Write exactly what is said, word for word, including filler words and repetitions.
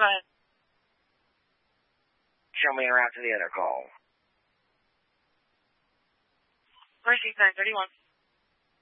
ahead. Show me around to the other call. Mercy nine thirty-one.